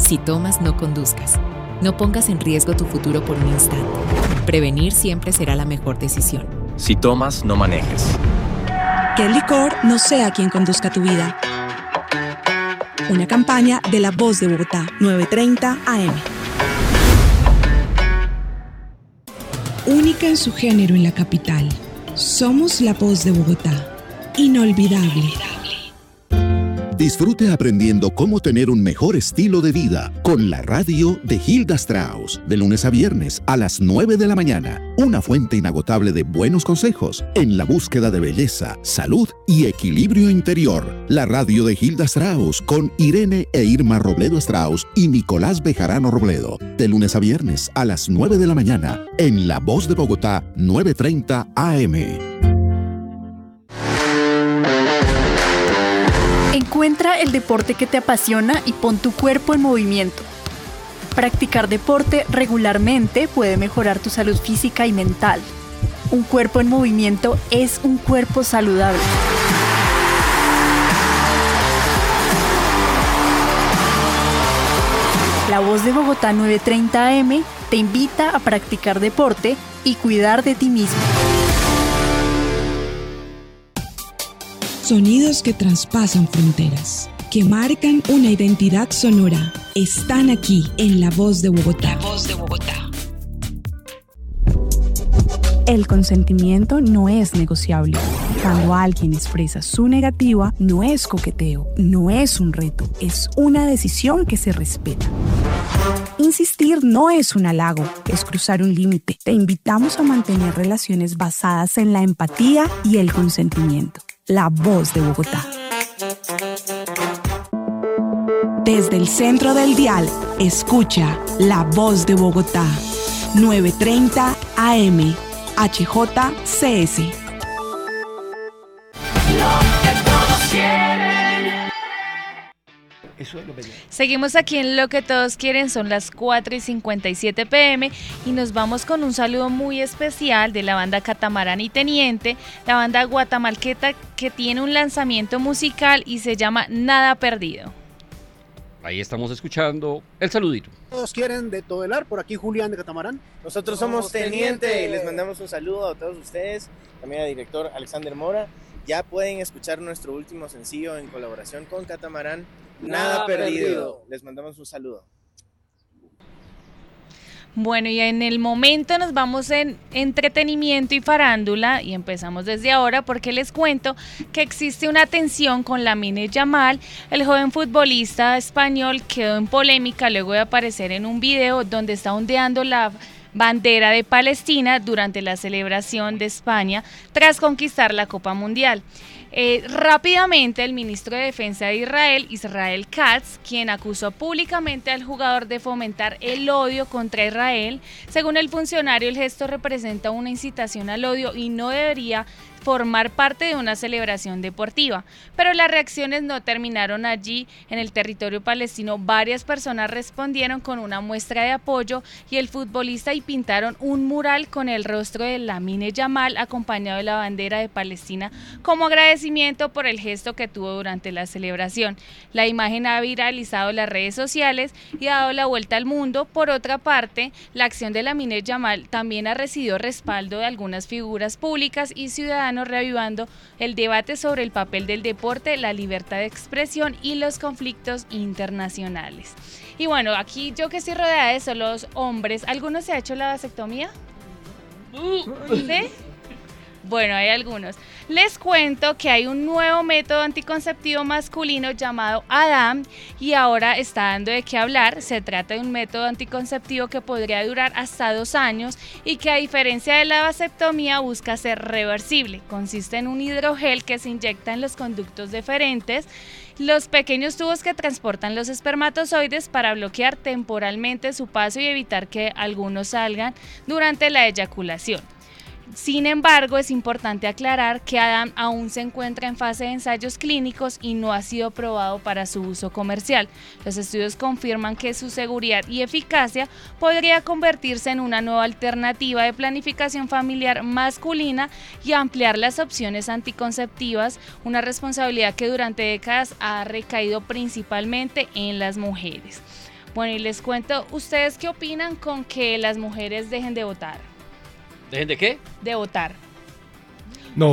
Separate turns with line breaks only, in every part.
Si tomas, no conduzcas. No pongas en riesgo tu futuro por un instante. Prevenir siempre será la mejor decisión.
Si tomas, no manejes.
Que el licor no sea quien conduzca tu vida. Una campaña de La Voz de Bogotá, 9:30 AM. Única en su género en la capital. Somos La Voz de Bogotá. Inolvidable.
Disfrute aprendiendo cómo tener un mejor estilo de vida con la radio de Hilda Strauss, de lunes a viernes a las 9 de la mañana. Una fuente inagotable de buenos consejos en la búsqueda de belleza, salud y equilibrio interior. La radio de Hilda Strauss con Irene e Irma Robledo Strauss y Nicolás Bejarano Robledo, de lunes a viernes a las 9 de la mañana en La Voz de Bogotá, 9:30 AM.
Encuentra el deporte que te apasiona y pon tu cuerpo en movimiento. Practicar deporte regularmente puede mejorar tu salud física y mental. Un cuerpo en movimiento es un cuerpo saludable. La Voz de Bogotá 9:30 AM te invita a practicar deporte y cuidar de ti mismo.
Sonidos que traspasan fronteras, que marcan una identidad sonora, están aquí en La Voz de Bogotá. La Voz de Bogotá. El consentimiento no es negociable. Cuando alguien expresa su negativa, no es coqueteo, no es un reto, es una decisión que se respeta. Insistir no es un halago, es cruzar un límite. Te invitamos a mantener relaciones basadas en la empatía y el consentimiento. La Voz de Bogotá. Desde el centro del dial, escucha La Voz de Bogotá. 9:30 AM. HJCS.
Seguimos aquí en Lo que todos quieren, son las 4:57 PM y nos vamos con un saludo muy especial de la banda Catamarán y Teniente, la banda guatemalteca que tiene un lanzamiento musical y se llama Nada Perdido.
Ahí estamos escuchando el saludito.
Todos quieren de Todelar, por aquí Julián de Catamarán.
Nosotros somos Teniente y les mandamos un saludo a todos ustedes, también al director Alexander Mora. Ya pueden escuchar nuestro último sencillo en colaboración con Catamarán, Nada Perdido. Les mandamos un saludo.
Bueno, y en el momento nos vamos en entretenimiento y farándula y empezamos desde ahora porque les cuento que existe una tensión con Lamine Yamal. El joven futbolista español quedó en polémica luego de aparecer en un video donde está ondeando la bandera de Palestina durante la celebración de España tras conquistar la Copa Mundial. Rápidamente el ministro de Defensa de Israel, Israel Katz, quien acusó públicamente al jugador de fomentar el odio contra Israel. Según el funcionario, el gesto representa una incitación al odio y no debería formar parte de una celebración deportiva. Pero las reacciones no terminaron allí. En el territorio palestino, varias personas respondieron con una muestra de apoyo y el futbolista y pintaron un mural con el rostro de Lamine Yamal acompañado de la bandera de Palestina como agradecimiento por el gesto que tuvo durante la celebración. La imagen ha viralizado las redes sociales y ha dado la vuelta al mundo. Por otra parte, la acción de Lamine Yamal también ha recibido respaldo de algunas figuras públicas y ciudadanos, reavivando el debate sobre el papel del deporte, la libertad de expresión y los conflictos internacionales. Y bueno, aquí yo que estoy rodeada de solos hombres, ¿alguno se ha hecho la vasectomía? ¿Sí? Bueno, hay algunos. Les cuento que hay un nuevo método anticonceptivo masculino llamado Adam y ahora está dando de qué hablar. Se trata de un método anticonceptivo que podría durar hasta 2 años y que, a diferencia de la vasectomía, busca ser reversible. Consiste en un hidrogel que se inyecta en los conductos deferentes, los pequeños tubos que transportan los espermatozoides, para bloquear temporalmente su paso y evitar que algunos salgan durante la eyaculación. Sin embargo, es importante aclarar que Adam aún se encuentra en fase de ensayos clínicos y no ha sido aprobado para su uso comercial. Los estudios confirman que su seguridad y eficacia podría convertirse en una nueva alternativa de planificación familiar masculina y ampliar las opciones anticonceptivas, una responsabilidad que durante décadas ha recaído principalmente en las mujeres. Bueno, y les cuento, ¿ustedes qué opinan con que las mujeres dejen de votar?
¿Dejen de qué?
De votar.
No.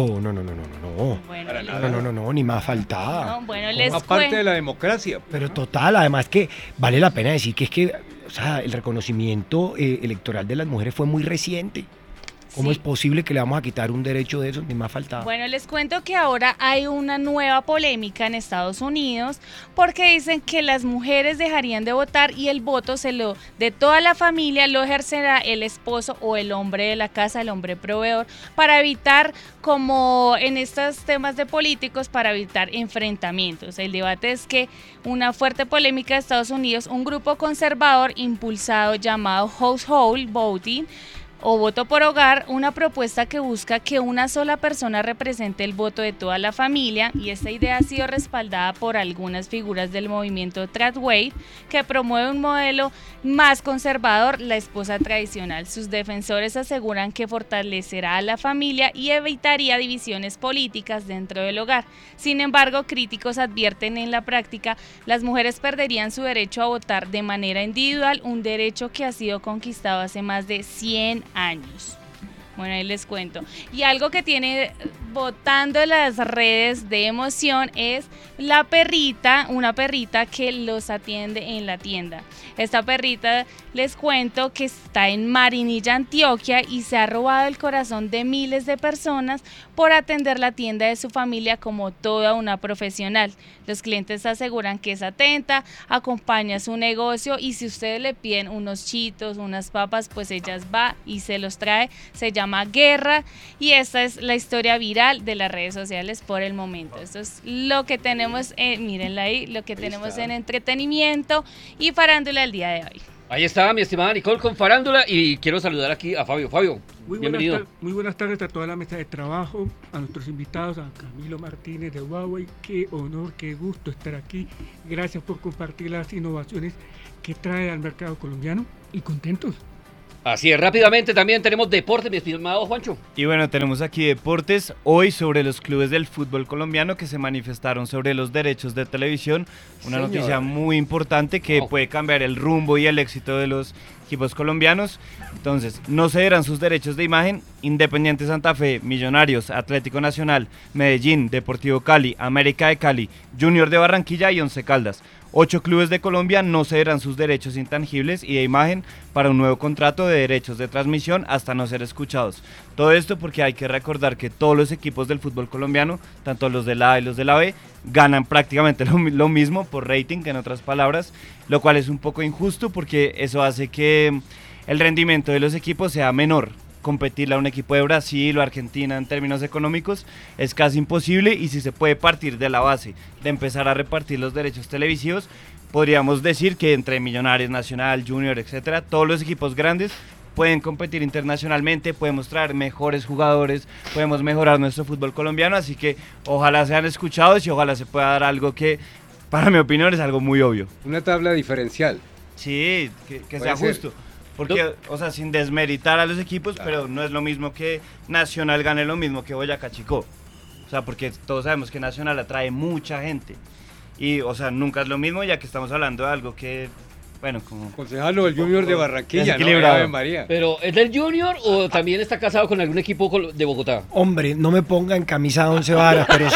Bueno,
No, ni más faltaba.
no, bueno, les
Forma parte de
cuento.
la democracia.
Pero total, además que vale la pena decir que es que, o sea, el reconocimiento electoral de las mujeres fue muy reciente. ¿Cómo
Sí.
es posible que le vamos a quitar un derecho de esos? Ni más faltaba.
Bueno, les cuento que ahora hay una nueva polémica en Estados Unidos porque dicen que las mujeres dejarían de votar y el voto de toda la familia lo ejercerá el esposo o el hombre de la casa, el hombre proveedor, para evitar, como en estos temas de políticos, para evitar enfrentamientos. El debate es que una fuerte polémica de Estados Unidos, un grupo conservador impulsado llamado Household Voting, o voto por hogar, una propuesta que busca que una sola persona represente el voto de toda la familia, y esta idea ha sido respaldada por algunas figuras del movimiento Tradway, que promueve un modelo más conservador, la esposa tradicional. Sus defensores aseguran que fortalecerá a la familia y evitaría divisiones políticas dentro del hogar. Sin embargo, críticos advierten en la práctica las mujeres perderían su derecho a votar de manera individual, un derecho que ha sido conquistado hace más de 100 años. Bueno, ahí les cuento. Y algo que tiene botando las redes de emoción es la perrita, una perrita que los atiende en la tienda. Esta perrita, les cuento que está en Marinilla, Antioquia, y se ha robado el corazón de miles de personas por atender la tienda de su familia como toda una profesional. Los clientes aseguran que es atenta, acompaña su negocio, y si ustedes le piden unos chitos, unas papas, pues ella va y se los trae. Se llama Guerra, y esta es la historia viral de las redes sociales por el momento. Esto es lo que tenemos, mírenla ahí, lo que tenemos en entretenimiento y farándula el día de hoy.
Ahí está mi estimada Nicole con farándula, y quiero saludar aquí a Fabio. Fabio, bienvenido.
Muy buenas tardes a toda la mesa de trabajo, a nuestros invitados, a Camilo Martínez de Huawei. Qué honor, qué gusto estar aquí. Gracias por compartir las innovaciones que trae al mercado colombiano, y contentos.
Así es, rápidamente también tenemos deporte, mi estimado Juancho.
Y bueno, tenemos aquí deportes hoy sobre los clubes del fútbol colombiano que se manifestaron sobre los derechos de televisión. Una noticia muy importante que puede cambiar el rumbo y el éxito de los equipos colombianos. Entonces, no cederán sus derechos de imagen Independiente Santa Fe, Millonarios, Atlético Nacional, Medellín, Deportivo Cali, América de Cali, Junior de Barranquilla y Once Caldas. 8 clubes de Colombia no cederán sus derechos intangibles y de imagen para un nuevo contrato de derechos de transmisión hasta no ser escuchados. Todo esto porque hay que recordar que todos los equipos del fútbol colombiano, tanto los de la A y los de la B, ganan prácticamente lo mismo por rating, que en otras palabras, lo cual es un poco injusto porque eso hace que el rendimiento de los equipos sea menor. Competirle a un equipo de Brasil o Argentina en términos económicos es casi imposible, y si se puede partir de la base de empezar a repartir los derechos televisivos, podríamos decir que entre Millonarios, Nacional, Junior, etcétera, todos los equipos grandes pueden competir internacionalmente, podemos traer mejores jugadores, podemos mejorar nuestro fútbol colombiano, así que ojalá sean escuchados y ojalá se pueda dar algo que, para mi opinión, es algo muy obvio.
Una tabla diferencial.
Sí, que sea justo. Porque, o sea, sin desmeritar a los equipos, pero no es lo mismo que Nacional gane lo mismo que Boyacá Chicó. O sea, porque todos sabemos que Nacional atrae mucha gente. Y, o sea, nunca es lo mismo, ya que estamos hablando de algo que, bueno, como...
Concejalo del Junior de Barranquilla, ¿no?
Ave
María.
Pero, ¿es del Junior o también está casado con algún equipo de Bogotá?
Hombre, no me ponga en camisa de 11 varas, pero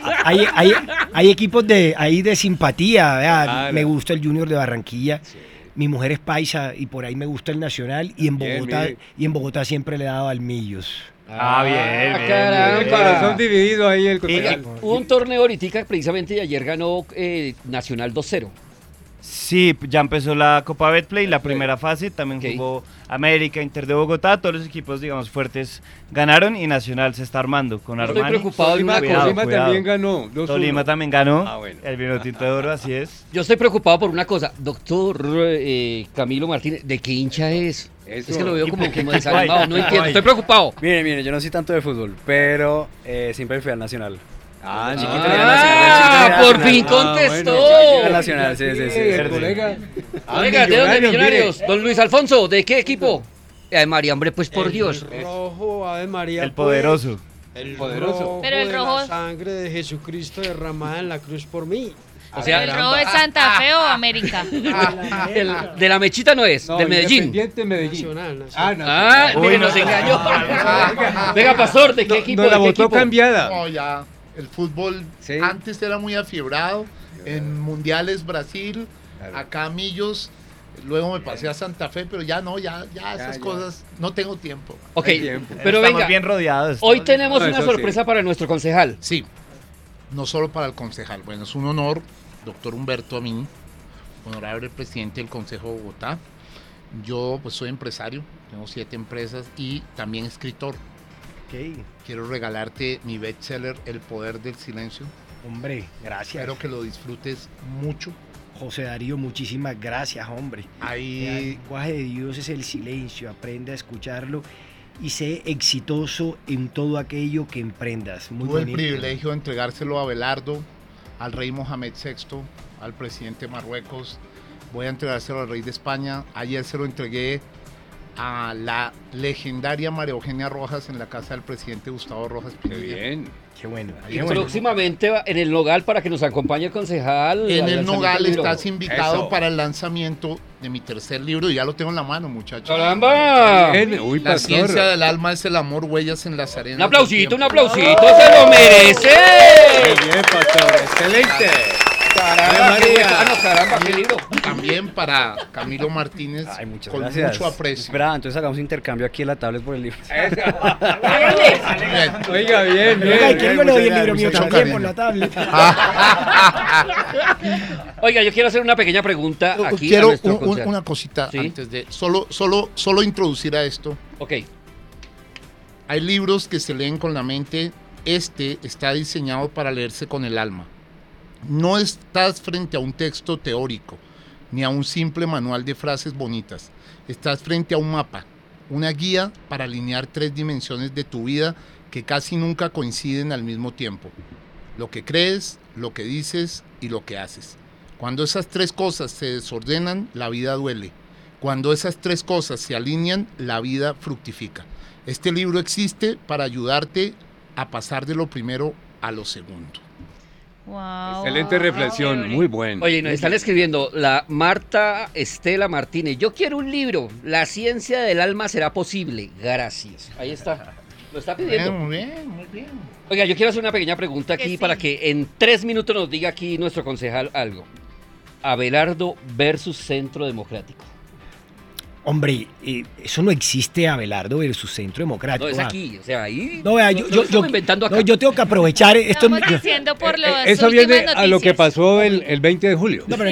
hay equipos de simpatía, ¿verdad?
Claro.
Me gusta el Junior de Barranquilla. Sí. Mi mujer es paisa y por ahí me gusta el Nacional, y en Bogotá siempre le he dado al Millos.
Bien. El corazón dividido ahí.
Hubo un torneo ahorita precisamente y ayer ganó Nacional 2-0.
Sí, ya empezó la Copa Betplay, la primera fase, también jugó América, Inter de Bogotá, todos los equipos, digamos, fuertes ganaron, y Nacional se está armando con Armani.
Estoy preocupado de una cosa.
Tolima también ganó.
Tolima también ganó,
bueno.
El vino tinto de oro, así es.
Yo estoy preocupado por una cosa, doctor Camilo Martínez, ¿de qué hincha es?
Eso.
Es que lo veo como desanimado, no entiendo, estoy preocupado.
Mire, yo no soy tanto de fútbol, pero siempre fui al Nacional.
Por fin contestó.
Nacional, sí.
El colega.
Colega, ¿de dónde? Millonarios. Don Luis Alfonso, ¿de qué equipo? Ave María, hombre, pues por Dios.
Rojo, Ave María.
El poderoso.
El poderoso.
Pero el rojo.
La sangre de Jesucristo derramada en la cruz por mí.
O sea,
¿el robo de Santa Fe o América?
De la Mechita no es, del Medellín.
Independiente Medellín.
Mire, nos engañó. Venga, pastor, ¿de qué equipo?
No, la
¿de qué
votó
equipo?
cambiada.
No, ya, el fútbol antes era muy afiebrado, en mundiales Brasil, acá Millos, luego me pasé a Santa Fe, pero ya no, ya esas cosas, no tengo tiempo.
Ok, pero
Estamos
venga,
bien rodeados.
hoy tenemos
No,
una
eso
sorpresa para nuestro concejal.
Sí, no solo para el concejal, bueno, es un honor, doctor Humberto Amin, honorable presidente del Consejo de Bogotá. Yo pues soy empresario, tengo 7 empresas y también escritor. Quiero regalarte mi bestseller El Poder del Silencio.
Hombre, gracias.
Espero que lo disfrutes mucho.
José Darío, muchísimas gracias, hombre. El lenguaje de Dios es el silencio, aprende a escucharlo y sé exitoso en todo aquello que emprendas. Muy
Tuve el
bonito.
privilegio de entregárselo a Abelardo, al rey Mohamed VI, al presidente de Marruecos. Voy a entregárselo al rey de España. Ayer se lo entregué a la legendaria María Eugenia Rojas en la casa del presidente Gustavo Rojas Pinilla.
Qué bien.
Qué bueno.
Y próximamente en el Nogal para que nos acompañe el concejal.
En
al
el
lanzamiento
Nogal
del libro.
estás invitado
Eso.
para el lanzamiento de mi tercer libro y ya lo tengo en la mano, muchachos.
¡Caramba!
Bien,
Uy,
la
pastor.
ciencia del alma es el amor, huellas en las arenas.
Un aplausito,
del tiempo.
se lo merece.
Muy bien, pastor, excelente.
Caramba, qué bacano, caramba, qué lindo.
También para Camilo Martínez, con
Gracias.
mucho aprecio.
Espera, entonces hagamos intercambio aquí en la tablet por el libro.
Oiga, bien, bien.
Oiga, ¿y quién me le doy el libro mío
mucho
también
cariño.
por la tablet?
Oiga, yo quiero hacer una pequeña pregunta aquí
Quiero
a nuestro concejal.
una cosita
¿Sí?
antes de solo introducir a esto.
Ok.
Hay libros que se leen con la mente. Este está diseñado para leerse con el alma. No estás frente a un texto teórico, ni a un simple manual de frases bonitas. Estás frente a un mapa, una guía para alinear 3 dimensiones de tu vida que casi nunca coinciden al mismo tiempo. Lo que crees, lo que dices y lo que haces. Cuando esas 3 cosas se desordenan, la vida duele. Cuando esas 3 cosas se alinean, la vida fructifica. Este libro existe para ayudarte a pasar de lo primero a lo segundo.
Wow.
Excelente reflexión, muy bueno.
Oye, nos están escribiendo la Marta Estela Martínez. Yo quiero un libro. La ciencia del alma será posible. Gracias. Ahí está. Lo está pidiendo.
Muy bien, muy bien.
Oiga, yo quiero hacer una pequeña pregunta aquí
sí.
para que en 3 minutos nos diga aquí nuestro concejal algo. Abelardo versus Centro Democrático.
Hombre, eso no existe, Abelardo versus Centro Democrático.
No, es aquí, o sea, ahí.
No, vea,
lo estamos inventando acá.
no, yo tengo que aprovechar esto.
Estamos diciendo por las
Eso
últimas
viene a lo que
noticias.
pasó el 20 de julio.
No, pero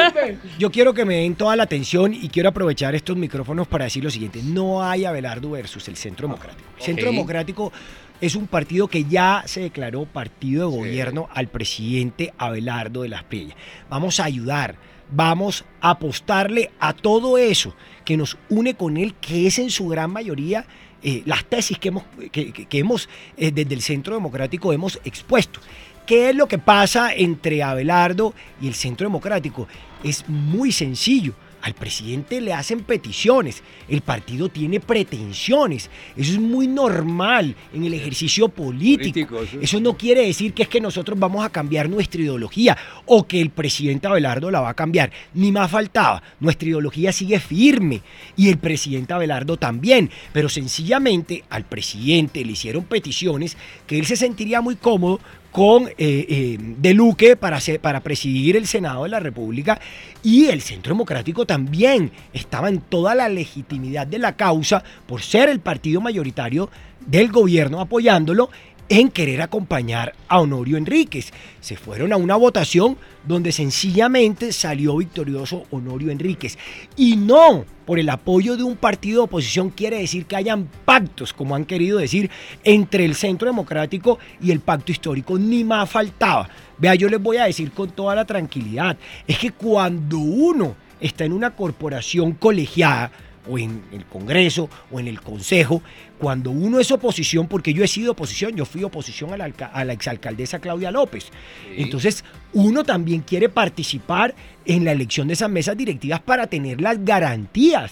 yo quiero que me den toda la atención y quiero aprovechar estos micrófonos para decir lo siguiente. No hay Abelardo versus el Centro Democrático. El Centro Democrático es un partido que ya se declaró partido de gobierno al presidente Abelardo de las Priellas. Vamos a ayudar, vamos a apostarle a todo eso que nos une con él, que es en su gran mayoría las tesis que hemos desde el Centro Democrático hemos expuesto. ¿Qué es lo que pasa entre Abelardo y el Centro Democrático? Es muy sencillo. Al presidente le hacen peticiones, el partido tiene pretensiones, eso es muy normal en el ejercicio político. Eso no quiere decir que es que nosotros vamos a cambiar nuestra ideología o que el presidente Abelardo la va a cambiar, ni más faltaba, nuestra ideología sigue firme y el presidente Abelardo también, pero sencillamente al presidente le hicieron peticiones que él se sentiría muy cómodo con De Luque para presidir el Senado de la República, y el Centro Democrático también estaba en toda la legitimidad de la causa por ser el partido mayoritario del gobierno apoyándolo en querer acompañar a Honorio Enríquez. Se fueron a una votación donde sencillamente salió victorioso Honorio Enríquez. Y no por el apoyo de un partido de oposición quiere decir que hayan pactos, como han querido decir, entre el Centro Democrático y el Pacto Histórico. Ni más faltaba. Vea, yo les voy a decir con toda la tranquilidad, es que cuando uno está en una corporación colegiada, o en el Congreso, o en el Consejo, cuando uno es oposición, porque yo he sido oposición, yo fui oposición a la exalcaldesa Claudia López. Sí. Entonces, uno también quiere participar en la elección de esas mesas directivas para tener las garantías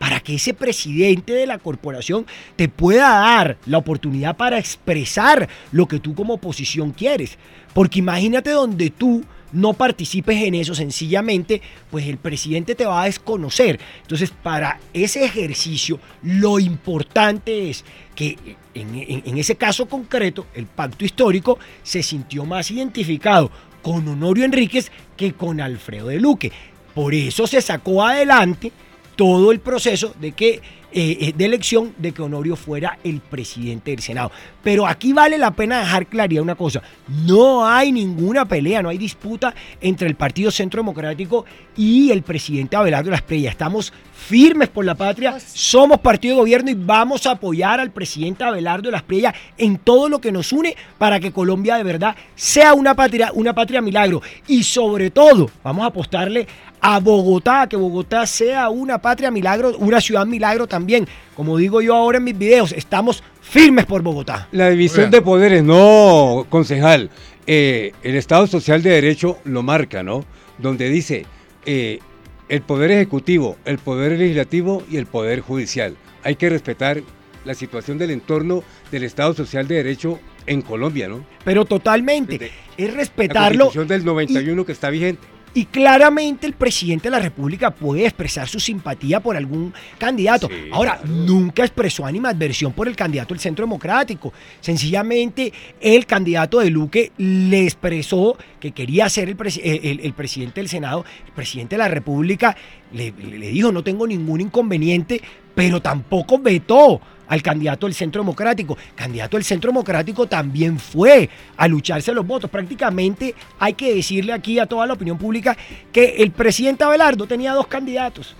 para que ese presidente de la corporación te pueda dar la oportunidad para expresar lo que tú como oposición quieres. Porque imagínate donde tú no participes en eso, sencillamente, pues el presidente te va a desconocer. Entonces, para ese ejercicio, lo importante es que en ese caso concreto, el pacto histórico se sintió más identificado con Honorio Enríquez que con Alfredo de Luque. Por eso se sacó adelante todo el proceso de elección de que Honorio fuera el presidente del Senado. Pero aquí vale la pena dejar claridad una cosa: no hay ninguna pelea, no hay disputa entre el Partido Centro Democrático y el presidente Abelardo de la Espriella. Estamos firmes por la patria, somos partido de gobierno y vamos a apoyar al presidente Abelardo de la Espriella en todo lo que nos une para que Colombia de verdad sea una patria milagro. Y sobre todo, vamos a apostarle a Bogotá, que Bogotá sea una patria milagro, una ciudad milagro también. Como digo yo ahora en mis videos, estamos firmes por Bogotá.
La división de poderes, no, concejal. El Estado Social de Derecho lo marca, ¿no? Donde dice el Poder Ejecutivo, el Poder Legislativo y el Poder Judicial. Hay que respetar la situación del entorno del Estado Social de Derecho en Colombia, ¿no?
Pero totalmente, es respetarlo.
La Constitución del 91 que está vigente.
Y claramente el presidente de la República puede expresar su simpatía por algún candidato. Sí, ahora, claro, nunca expresó animadversión por el candidato del Centro Democrático. Sencillamente, el candidato de Luque le expresó que quería ser el presidente del Senado. El presidente de la República le dijo: no tengo ningún inconveniente, pero tampoco vetó al candidato del Centro Democrático. El candidato del Centro Democrático también fue a lucharse los votos. Prácticamente hay que decirle aquí a toda la opinión pública que el presidente Abelardo tenía dos candidatos,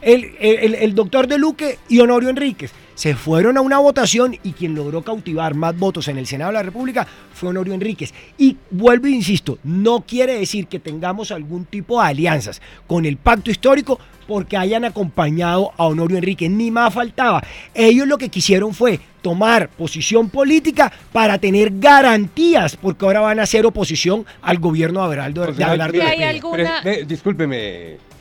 el doctor de Luque y Honorio Enríquez. Se fueron a una votación y quien logró cautivar más votos en el Senado de la República fue Honorio Enríquez. Y vuelvo e insisto, no quiere decir que tengamos algún tipo de alianzas con el pacto histórico porque hayan acompañado a Honorio Enríquez, ni más faltaba. Ellos lo que quisieron fue tomar posición política para tener garantías, porque ahora van a hacer oposición al gobierno de Abelardo de la
Espriella.
Discúlpeme.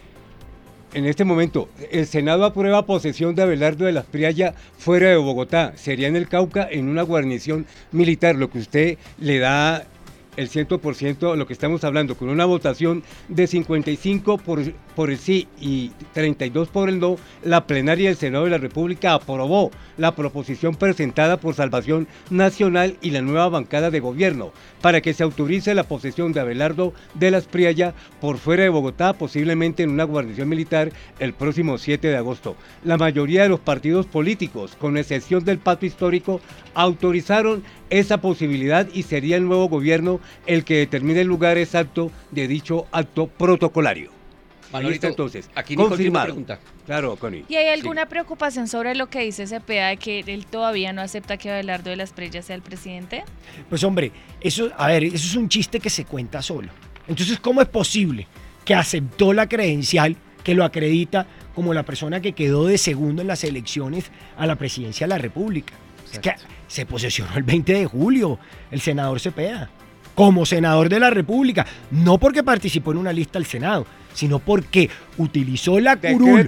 En este momento, el Senado aprueba posesión de Abelardo de la Espriella fuera de Bogotá. Sería en el Cauca, en una guarnición militar, lo que usted le da el 100% a lo que estamos hablando, con una votación de 55 por el sí y 32 por el no. La plenaria del Senado de la República aprobó la proposición presentada por Salvación Nacional y la nueva bancada de gobierno para que se autorice la posesión de Abelardo de la Espriella por fuera de Bogotá, posiblemente en una guarnición militar el próximo 7 de agosto. La mayoría de los partidos políticos, con excepción del pacto histórico, autorizaron esa posibilidad y sería el nuevo gobierno el que determine el lugar exacto de dicho acto protocolario.
Manolito,
entonces,
aquí Nico tiene una pregunta.
Claro, Connie.
¿Y hay alguna preocupación sobre lo que dice Cepeda de que él todavía no acepta que Abelardo de la Espriella sea el presidente?
Pues hombre, eso es un chiste que se cuenta solo. Entonces, ¿cómo es posible que aceptó la credencial que lo acredita como la persona que quedó de segundo en las elecciones a la presidencia de la República? Exacto. Es que se posesionó el 20 de julio el senador Cepeda como senador de la República, no porque participó en una lista al Senado, sino porque utilizó la curul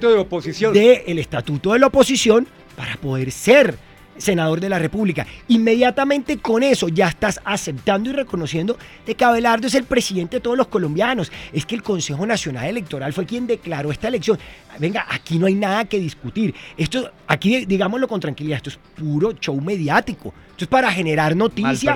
del estatuto de la oposición para poder ser senador de la República. Inmediatamente con eso ya estás aceptando y reconociendo de que Abelardo es el presidente de todos los colombianos. Es que el Consejo Nacional Electoral fue quien declaró esta elección. Venga, aquí no hay nada que discutir. Esto, aquí digámoslo con tranquilidad, esto es puro show mediático. Esto es para generar noticia.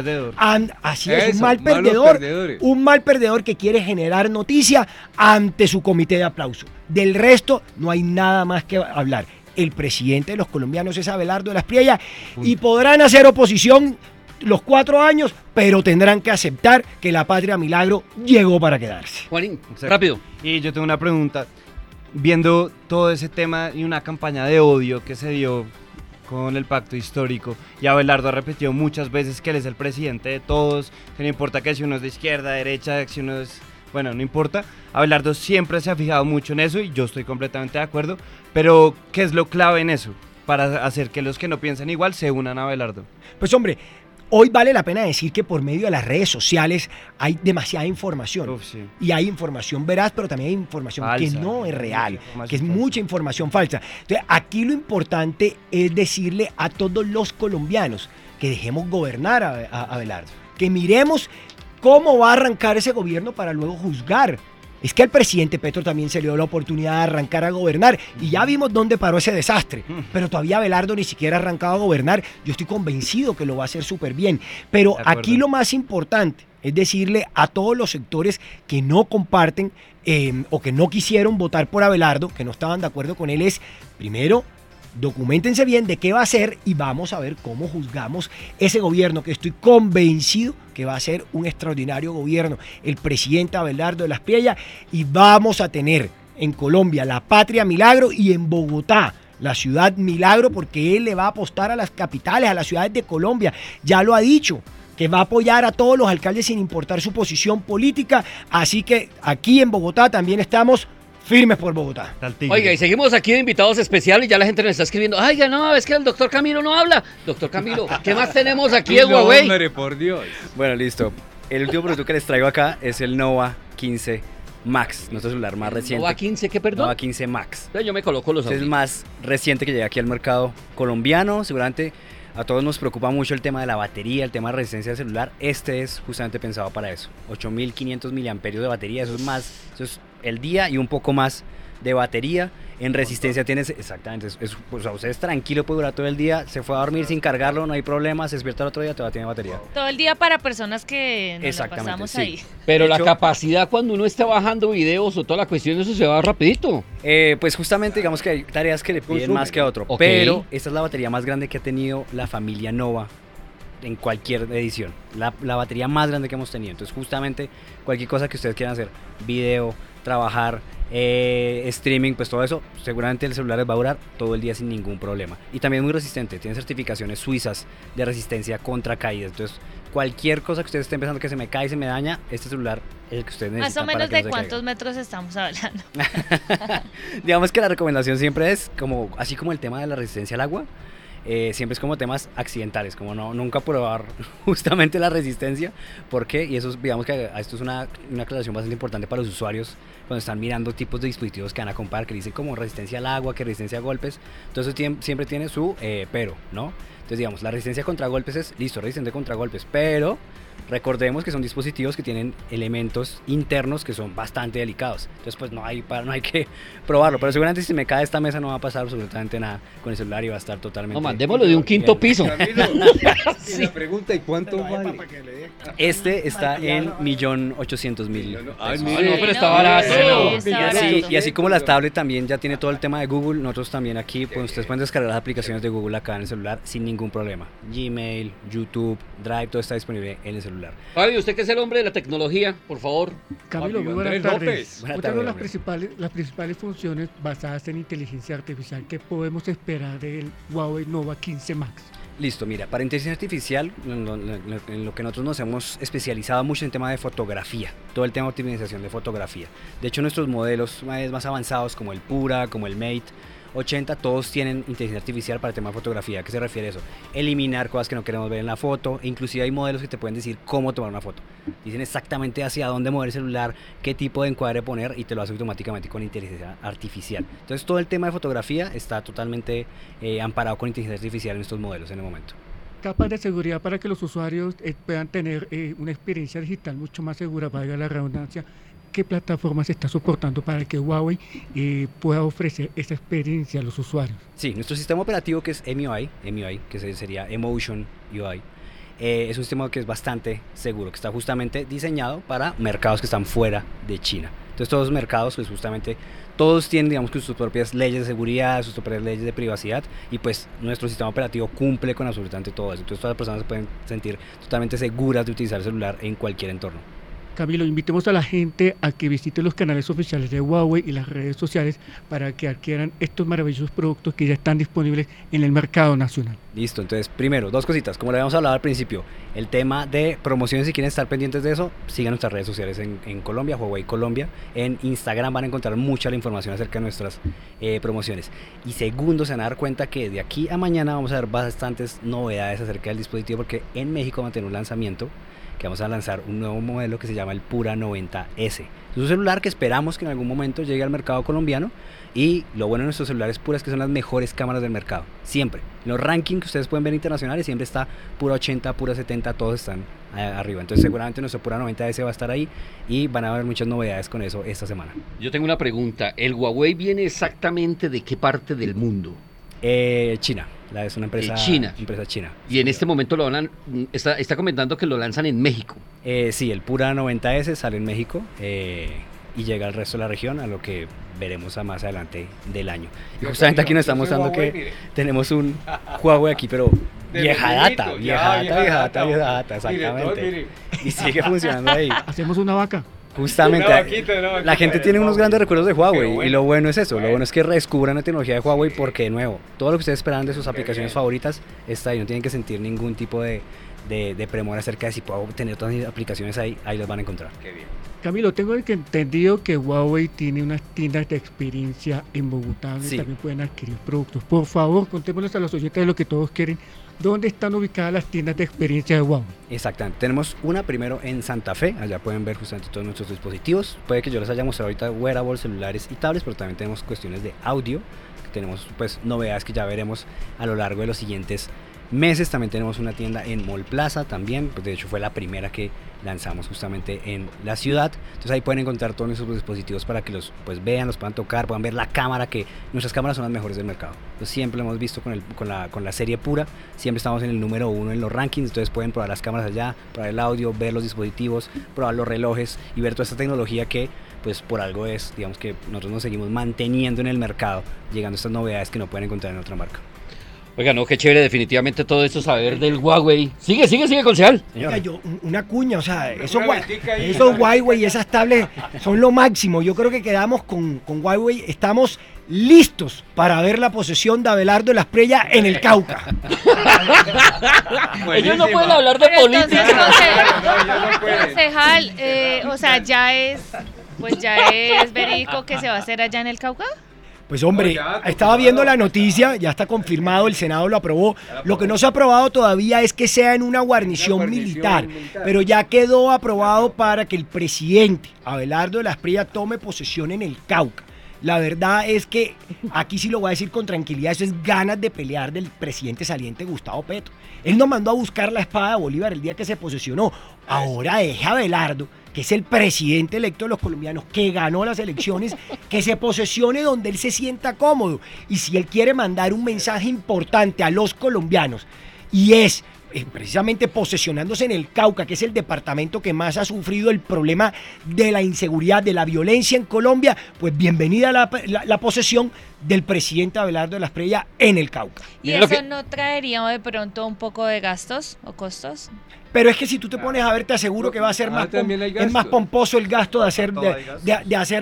Así es, un mal perdedor. Un mal perdedor que quiere generar noticia ante su comité de aplauso. Del resto no hay nada más que hablar. El presidente de los colombianos es Abelardo de la Espriella y podrán hacer oposición los 4 años, pero tendrán que aceptar que la patria milagro llegó para quedarse.
Juanín, rápido.
Y yo tengo una pregunta. Viendo todo ese tema y una campaña de odio que se dio con el pacto histórico, y Abelardo ha repetido muchas veces que él es el presidente de todos, que no importa que si uno es de izquierda, derecha, si uno es... Bueno, no importa, Abelardo siempre se ha fijado mucho en eso y yo estoy completamente de acuerdo, pero ¿qué es lo clave en eso para hacer que los que no piensan igual se unan a Abelardo?
Pues hombre, Hoy vale la pena decir que por medio de las redes sociales hay demasiada información. Y hay información veraz, pero también hay información falsa, que no es real, que es mucha información falsa. Entonces, aquí lo importante es decirle a todos los colombianos que dejemos gobernar a Abelardo, que miremos cómo va a arrancar ese gobierno para luego juzgar. Es que al presidente Petro también se le dio la oportunidad de arrancar a gobernar y ya vimos dónde paró ese desastre, pero todavía Abelardo ni siquiera ha arrancado a gobernar. Yo estoy convencido que lo va a hacer súper bien, pero aquí lo más importante es decirle a todos los sectores que no comparten o que no quisieron votar por Abelardo, que no estaban de acuerdo con él, es primero, documentense bien de qué va a ser y vamos a ver cómo juzgamos ese gobierno, que estoy convencido que va a ser un extraordinario gobierno, el presidente Abelardo de las Priellas, y vamos a tener en Colombia la patria milagro y en Bogotá la ciudad milagro, porque él le va a apostar a las capitales, a las ciudades de Colombia, ya lo ha dicho, que va a apoyar a todos los alcaldes sin importar su posición política, así que aquí en Bogotá también estamos firmes por Bogotá.
Oiga, y seguimos aquí de invitados especiales, ya la gente nos está escribiendo, ay, ya no, es que el doctor Camilo no habla. Doctor Camilo, ¿qué más tenemos aquí en Huawei?
Hombre, por Dios. Bueno, listo. El último producto que les traigo acá es el Nova 15 Max, nuestro celular más reciente.
¿Nova 15 qué, perdón?
Nova 15 Max.
Yo me coloco los
Es el más reciente que llega aquí al mercado colombiano. Seguramente a todos nos preocupa mucho el tema de la batería, el tema de resistencia del celular. Este es justamente pensado para eso. 8500 miliamperios de batería, eso es el día y un poco más de batería. En resistencia tienes, exactamente, o sea, usted es tranquilo, puede durar todo el día, se fue a dormir sin cargarlo, no hay problema, se despierta el otro día, todavía tiene batería.
Todo el día para personas que nos la pasamos
sí.
ahí.
Pero la capacidad cuando uno está bajando videos o toda la cuestión, eso se va rapidito.
Pues justamente digamos que hay tareas que le piden más que a otro, pero esta es la batería más grande que ha tenido la familia Nova en cualquier edición, la batería más grande que hemos tenido. Entonces justamente cualquier cosa que ustedes quieran hacer, video, trabajar, streaming, pues todo eso, seguramente el celular les va a durar todo el día sin ningún problema. Y también es muy resistente, tiene certificaciones suizas de resistencia contra caídas. Entonces cualquier cosa que ustedes estén pensando que se me cae y se me daña, este celular es el que ustedes necesitan.
Más o menos
para que
de
no se
cuántos
caiga.
metros estamos hablando.
Digamos que la recomendación siempre es como, así como el tema de la resistencia al agua, siempre es como temas accidentales, como nunca probar justamente la resistencia. ¿Por qué? Y eso, digamos que esto es una aclaración bastante importante para los usuarios cuando están mirando tipos de dispositivos que van a comprar, que dicen como resistencia al agua, que resistencia a golpes. Entonces siempre tiene su pero, ¿no? Entonces digamos, la resistencia contra golpes es, listo, resistente contra golpes, pero recordemos que son dispositivos que tienen elementos internos que son bastante delicados. Entonces pues no hay que probarlo, pero seguramente si me cae esta mesa no va a pasar absolutamente nada con el celular y va a estar totalmente...
No, mandémoslo de un quinto piso.
Sí. La pregunta, ¿y cuánto vale?
Este está en 1.800.000.
Ay,
no, pero está barato.
Y así como la tablet también ya tiene todo el tema de Google, nosotros también aquí, pues ustedes pueden descargar las aplicaciones de Google acá en el celular sin ningún problema. Gmail, YouTube, Drive, todo está disponible en el celular.
Fabio, usted que es el hombre de la tecnología, por favor.
Camilo, muy buenas
Andrés
tardes.
López. Buenas
Otra de
tardes,
las principales funciones basadas en inteligencia artificial que podemos esperar del Huawei Nova 15 Max.
Listo, mira, para inteligencia artificial, en lo que nosotros nos hemos especializado mucho en tema de fotografía, todo el tema de optimización de fotografía. De hecho, nuestros modelos más avanzados, como el Pura, como el Mate 80, todos tienen inteligencia artificial para el tema de fotografía. ¿A qué se refiere eso? Eliminar cosas que no queremos ver en la foto. Inclusive hay modelos que te pueden decir cómo tomar una foto. Dicen exactamente hacia dónde mover el celular, qué tipo de encuadre poner y te lo hace automáticamente con inteligencia artificial. Entonces todo el tema de fotografía está totalmente amparado con inteligencia artificial en estos modelos en el momento.
Capas de seguridad para que los usuarios puedan tener una experiencia digital mucho más segura, valga la redundancia. ¿Qué plataformas está soportando para que Huawei pueda ofrecer esa experiencia a los usuarios?
Sí, nuestro sistema operativo, que es MIUI, que sería Emotion UI, es un sistema que es bastante seguro, que está justamente diseñado para mercados que están fuera de China. Entonces todos los mercados, pues justamente, todos tienen, digamos, que sus propias leyes de seguridad, sus propias leyes de privacidad, y pues nuestro sistema operativo cumple con absolutamente todo eso. Entonces todas las personas se pueden sentir totalmente seguras de utilizar el celular en cualquier entorno.
Camilo, invitemos a la gente a que visite los canales oficiales de Huawei y las redes sociales para que adquieran estos maravillosos productos que ya están disponibles en el mercado nacional.
Listo, entonces primero, dos cositas, como le habíamos hablado al principio, el tema de promociones, si quieren estar pendientes de eso, sigan nuestras redes sociales en Colombia, Huawei Colombia, en Instagram van a encontrar mucha la información acerca de nuestras promociones. Y segundo, se van a dar cuenta que de aquí a mañana vamos a ver bastantes novedades acerca del dispositivo, porque en México vamos a tener un lanzamiento, que vamos a lanzar un nuevo modelo que se llama el Pura 90S. Es un celular que esperamos que en algún momento llegue al mercado colombiano, y lo bueno de nuestros celulares Pura es que son las mejores cámaras del mercado, siempre. En los rankings que ustedes pueden ver internacionales siempre está Pura 80, Pura 70, todos están arriba. Entonces seguramente nuestro Pura 90S va a estar ahí y van a haber muchas novedades con eso esta semana.
Yo tengo una pregunta, ¿el Huawei viene exactamente de qué parte del mundo?
China. Es una empresa
China.
China.
Y en este momento está comentando que lo lanzan en México.
Sí, el Pura 90S sale en México y llega al resto de la región, a lo que veremos a más adelante del año. Y justamente aquí nos está mostrando que tenemos un Huawei aquí, pero vieja data, exactamente. Y sigue funcionando ahí.
Hacemos una vaca.
Justamente, la gente tiene unos grandes recuerdos de Huawei, y lo bueno es eso, lo bueno es que redescubran la tecnología de Huawei, porque de nuevo, todo lo que ustedes esperan de sus aplicaciones favoritas está ahí, no tienen que sentir ningún tipo de premor acerca de si puedo tener todas mis aplicaciones ahí las van a encontrar.
Qué bien. Camilo, tengo entendido que Huawei tiene unas tiendas de experiencia en Bogotá, donde también pueden adquirir productos. Por favor, contémonos a los oyentes de lo que todos quieren. ¿Dónde están ubicadas las tiendas de experiencia de Huawei?
Exactamente, tenemos una primero en Santa Fe, allá pueden ver justamente todos nuestros dispositivos. Puede que yo les haya mostrado ahorita wearables, celulares y tablets, pero también tenemos cuestiones de audio, que tenemos pues novedades que ya veremos a lo largo de los siguientes meses. También tenemos una tienda en Mall Plaza también, pues de hecho fue la primera que lanzamos justamente en la ciudad. Entonces ahí pueden encontrar todos nuestros dispositivos para que los pues vean, los puedan tocar, puedan ver la cámara, que nuestras cámaras son las mejores del mercado. Entonces, siempre lo hemos visto con la serie Pura, siempre estamos en el número 1 en los rankings. Entonces pueden probar las cámaras allá, probar el audio, ver los dispositivos, probar los relojes y ver toda esta tecnología que pues por algo es, digamos que nosotros nos seguimos manteniendo en el mercado, llegando a estas novedades que no pueden encontrar en otra marca.
Oiga, no, qué chévere, definitivamente todo esto saber del Huawei. Sigue, concejal.
Oiga, una cuña, o sea, esos Huawei y esas tablets son lo máximo. Yo creo que quedamos con Huawei, estamos listos para ver la posesión de Abelardo Lasprilla en el Cauca.
Ellos no pueden hablar de política.
Concejal, o sea, ya es verídico que se va a hacer allá en el Cauca.
Pues hombre, estaba viendo la noticia, ya está confirmado, el Senado lo aprobó. Lo que no se ha aprobado todavía es que sea en una guarnición militar, pero ya quedó aprobado para que el presidente Abelardo Lasprilla tome posesión en el Cauca. La verdad es que aquí sí lo voy a decir con tranquilidad, eso es ganas de pelear del presidente saliente Gustavo Petro. Él nos mandó a buscar la espada de Bolívar el día que se posesionó. Ahora deje a Abelardo, que es el presidente electo de los colombianos, que ganó las elecciones, que se posesione donde él se sienta cómodo. Y si él quiere mandar un mensaje importante a los colombianos, y es precisamente posesionándose en el Cauca, que es el departamento que más ha sufrido el problema de la inseguridad, de la violencia en Colombia, pues bienvenida la posesión del presidente Abelardo Lasprilla en el Cauca.
¿Y eso no traería de pronto un poco de gastos o costos?
Pero es que si tú te pones a ver, te aseguro que va a ser es más pomposo el gasto de hacer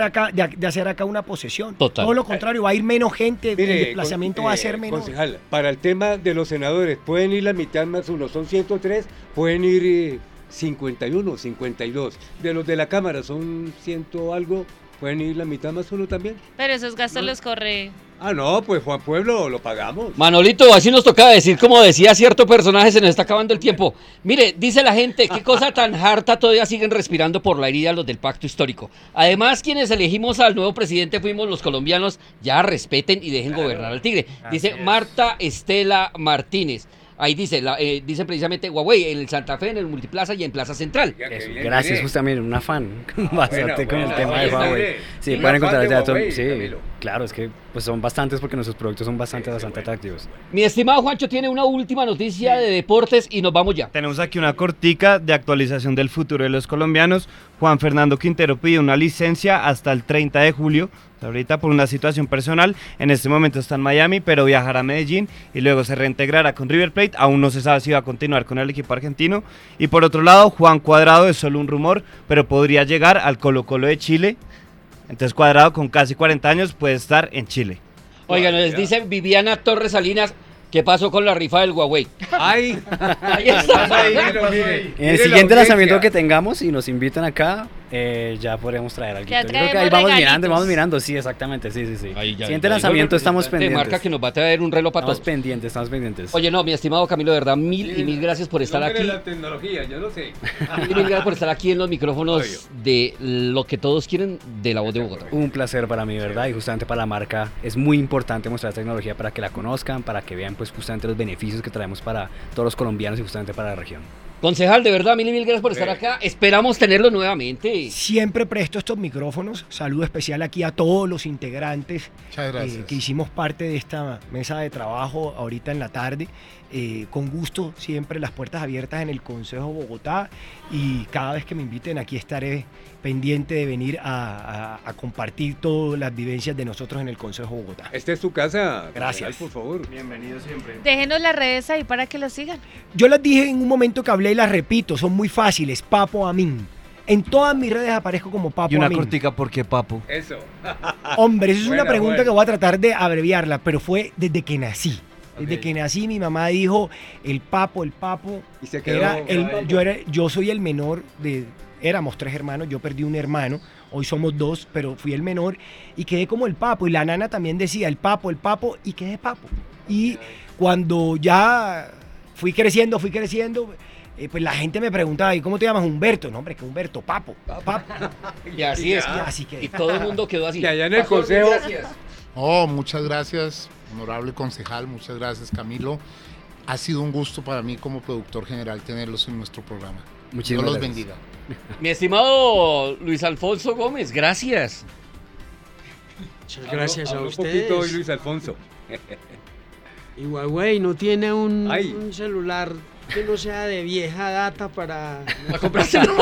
acá una posesión.
Total.
Todo lo contrario, va a ir menos gente, el desplazamiento va a ser menos.
Concejal, para el tema de los senadores, pueden ir la mitad más uno, son 103, pueden ir 51, 52. De los de la Cámara son 100 algo, pueden ir la mitad más uno también.
Pero esos gastos los corre...
Ah, no, pues Juan Pueblo lo pagamos.
Manolito, así nos tocaba decir, como decía cierto personaje, se nos está acabando el tiempo. Mire, dice la gente, qué cosa tan harta, todavía siguen respirando por la herida los del pacto histórico. Además, quienes elegimos al nuevo presidente fuimos los colombianos, ya respeten y dejen gobernar al tigre. Dice Marta Estela Martínez. Ahí dice precisamente Huawei, en el Santa Fe, en el Multiplaza y en Plaza Central.
Gracias, justamente, una fan bastante con el tema de Huawei. Sí, pueden encontrar datos. Sí, claro, es que pues son bastantes porque nuestros productos son bastante atractivos.
Mi estimado Juancho tiene una última noticia de deportes y nos vamos ya.
Tenemos aquí una cortica de actualización del futuro de los colombianos. Juan Fernando Quintero pide una licencia hasta el 30 de julio Ahorita por una situación personal, en este momento está en Miami, pero viajará a Medellín y luego se reintegrará con River Plate. Aún no se sabe si va a continuar con el equipo argentino. Y por otro lado, Juan Cuadrado es solo un rumor, pero podría llegar al Colo-Colo de Chile. Entonces Cuadrado, con casi 40 años, puede estar en Chile.
Oigan, nos dice Viviana Torres Salinas, ¿qué pasó con la rifa del Huawei?
Ay,
ahí está.
En el siguiente lanzamiento que tengamos y nos invitan acá, ya podremos traer algo. Yo creo que ahí vamos mirando, sí, exactamente, sí. Siguiente lanzamiento estamos pendientes.
Marca que nos va a traer un reloj para todos.
Estamos pendientes.
Oye, no, mi estimado Camilo, de verdad, mil gracias por estar aquí.
La tecnología, yo no sé.
Mil gracias por estar aquí en los micrófonos de lo que todos quieren de La Voz de Bogotá.
Un placer para mí, ¿verdad? Y justamente para la marca es muy importante mostrar tecnología para que la conozcan, para que vean pues justamente los beneficios que traemos para todos los colombianos y justamente para la región.
Concejal, de verdad, mil gracias por estar acá. Esperamos tenerlo nuevamente.
Siempre presto estos micrófonos. Saludo especial aquí a todos los integrantes que hicimos parte de esta mesa de trabajo ahorita en la tarde. Con gusto, siempre las puertas abiertas en el Consejo Bogotá, y cada vez que me inviten aquí estaré pendiente de venir a compartir todas las vivencias de nosotros en el Consejo Bogotá.
Esta es tu casa.
Gracias.
Por favor.
Bienvenido siempre.
Déjenos las redes ahí para que lo sigan.
Yo las dije en un momento que hablé y las repito, son muy fáciles. Papo Amin. En todas mis redes aparezco como Papo Amin.
Y una cortica, ¿por qué Papo?
Eso.
Hombre, eso es una pregunta que voy a tratar de abreviarla, pero fue desde que nací. Desde que nací mi mamá dijo el papo.
Y se quedó,
yo soy el menor éramos 3 hermanos, yo perdí un hermano, hoy somos 2, pero fui el menor y quedé como el papo. Y la nana también decía el papo, y quedé papo. Y cuando ya fui creciendo, pues la gente me preguntaba, ¿y cómo te llamas? Humberto. No, hombre, que Humberto, Papo.
Y así es. Y todo el mundo quedó así.
Y allá en el consejo.
Gracias.
Muchas gracias, honorable concejal, muchas gracias, Camilo. Ha sido un gusto para mí como productor general tenerlos en nuestro programa.
Muchísimas
Dios los
gracias.
bendiga.
Mi estimado Luis Alfonso Gómez, gracias.
Muchas gracias a
un
ustedes.
poquito hoy, Luis Alfonso.
Y Huawei no tiene un celular que no sea de vieja data para
comprárselo.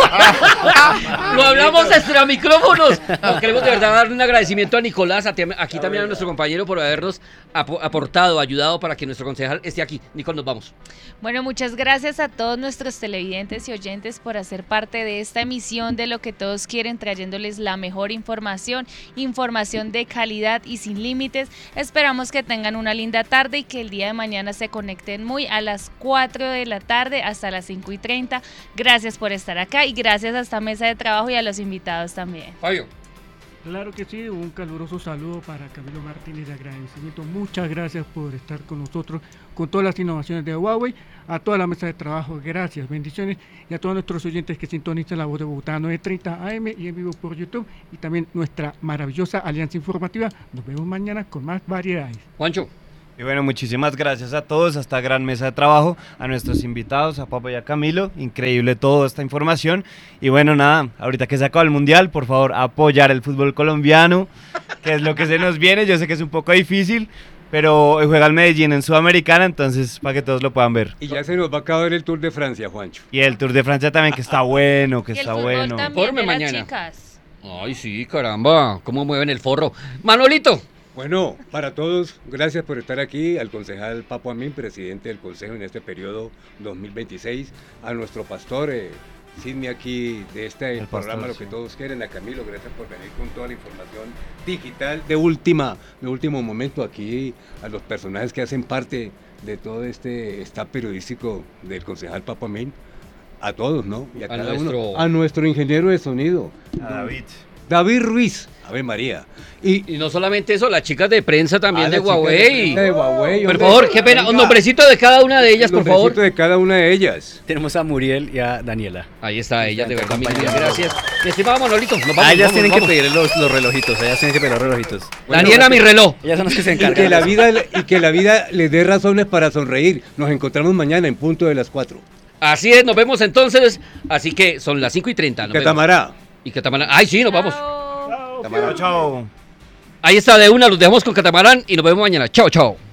Lo hablamos extra micrófonos. Queremos de verdad darle un agradecimiento a Nicolás, aquí también a nuestro compañero por habernos aportado, ayudado para que nuestro concejal esté aquí. Nicole, nos vamos.
Bueno, muchas gracias a todos nuestros televidentes y oyentes por hacer parte de esta emisión de Lo que Todos Quieren, trayéndoles la mejor información de calidad y sin límites. Esperamos que tengan una linda tarde y que el día de mañana se conecten a las 4 de la tarde hasta las 5:30. Gracias por estar acá y gracias a esta mesa de trabajo y a los invitados también.
Fabio.
Claro que sí, un caluroso saludo para Camilo Martínez de agradecimiento. Muchas gracias por estar con nosotros, con todas las innovaciones de Huawei, a toda la mesa de trabajo, gracias, bendiciones, y a todos nuestros oyentes que sintonizan La Voz de Bogotá 9:30 AM y en vivo por YouTube, y también nuestra maravillosa alianza informativa. Nos vemos mañana con más variedades.
Juancho.
Y bueno, muchísimas gracias a todos, a esta gran mesa de trabajo, a nuestros invitados, a Papo y a Camilo, increíble toda esta información. Y bueno, nada, ahorita que se acaba el Mundial, por favor, apoyar el fútbol colombiano, que es lo que se nos viene. Yo sé que es un poco difícil, pero juega el Medellín en Sudamericana, entonces para que todos lo puedan ver.
Y ya se nos va a acabar el Tour de Francia, Juancho.
Y el Tour de Francia también, que está bueno, que
y
está
el
bueno.
También de mañana. Chicas.
Ay, sí, caramba, cómo mueven el forro. Manolito.
Bueno, para todos, gracias por estar aquí, al concejal Papo Amin, presidente del Consejo en este periodo 2026, a nuestro pastor Sidney aquí de este programa Lo que Todos Quieren, a Camilo, gracias por venir con toda la información digital de último momento aquí, a los personajes que hacen parte de todo este staff periodístico del concejal Papo Amin, a todos, ¿no? Y a nuestro ingeniero de sonido,
a
David Ruiz. Ave María.
Y no solamente eso, las chicas de prensa también de Huawei.
Por
favor, qué pena, un nombrecito de cada una de ellas, por favor.
Un nombrecito de cada una de ellas.
Tenemos a Muriel y a Daniela.
Ahí está, ellas de verdad, mil gracias. Mi estimado Manolito, nos vamos.
A ellas tienen que pedir los relojitos,
Daniela, mi reloj.
Ellas son las que se encargan.
Y que la vida les dé razones para sonreír. Nos encontramos mañana en punto de las 4.
Así es, nos vemos entonces. Así que son las 5:30.
Catamará.
Y Catamarán. Ay, sí, nos vamos.
Chao.
Ahí está de una, los dejamos con Catamarán y nos vemos mañana. Chao, chao.